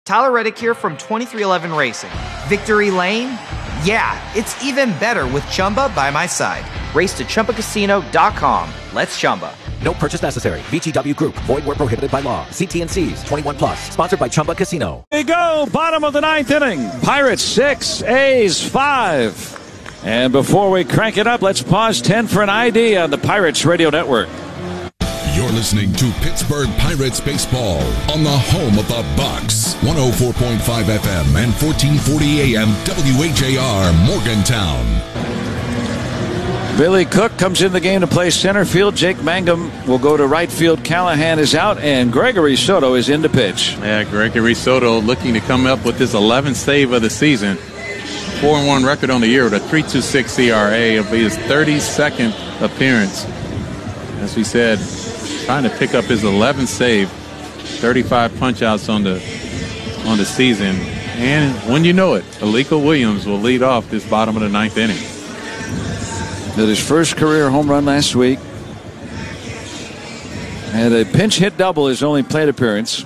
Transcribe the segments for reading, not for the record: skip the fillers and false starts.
Tyler Reddick here from 2311 Racing. Victory Lane? Yeah, it's even better with Chumba by my side. Race to ChumbaCasino.com. Let's Chumba. No purchase necessary. VGW Group. Void where prohibited by law. See T&Cs. 21 plus. Sponsored by Chumba Casino. Here we go. Bottom of the ninth inning. Pirates 6, A's 5. And before we crank it up, let's pause 10 for an ID on the Pirates Radio Network. You're listening to Pittsburgh Pirates baseball on the home of the Bucks. 104.5 FM and 1440 AM WHAR Morgantown. Billy Cook comes in the game to play center field. Jake Mangum will go to right field. Callahan is out, and Gregory Soto is in to pitch. Yeah, Gregory Soto looking to come up with his 11th save of the season. 4-1 record on the year with a 3.26 ERA. It'll be his 32nd appearance. As we said, trying to pick up his 11th save. 35 punch-outs on the season. And when you know it, Aliko Williams will lead off this bottom of the ninth inning. Did his first career home run last week. And a pinch hit double his only plate appearance.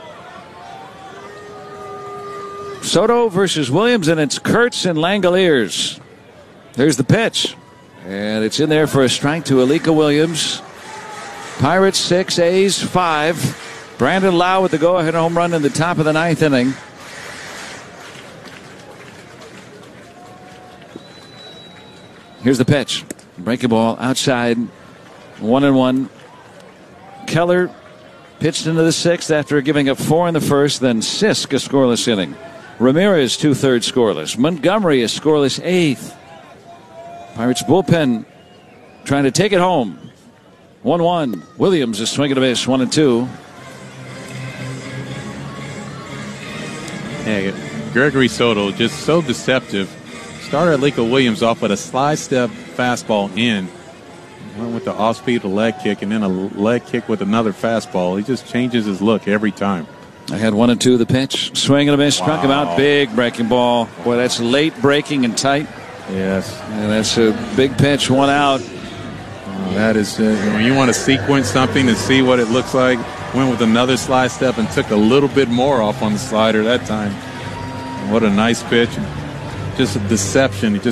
Soto versus Williams, and it's Kurtz and Langoliers. There's the pitch. And it's in there for a strike to Aliko Williams. Pirates 6, A's 5. Brandon Lau with the go-ahead home run in the top of the ninth inning. Here's the pitch. Breaking ball outside. 1-1. Keller pitched into the sixth after giving up 4 in the first. Then Sisk a scoreless inning. Ramirez 2/3 scoreless. Montgomery a scoreless 8th. Pirates bullpen trying to take it home. 1-1. Williams is swinging a miss. 1-2. Hey, Gregory Soto just so deceptive. Started Aliko Williams off with a slide step fastball in. Went with the off-speed leg kick and then a leg kick with another fastball. He just changes his look every time. I had 1-2 the pitch. Swing and a miss. Struck him out. Big breaking ball. Boy, that's late breaking and tight. Yes. And that's a big pitch. 1 out. That is, when you want to sequence something to see what it looks like, went with another slide step and took a little bit more off on the slider that time. What a nice pitch. Just a deception. He just